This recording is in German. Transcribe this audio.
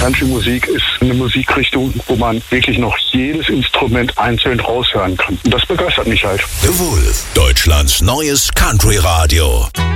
Country-Musik ist eine Musikrichtung, wo man wirklich noch jedes Instrument einzeln raushören kann. Und das begeistert mich halt. The Wolf, Deutschlands neues Country-Radio.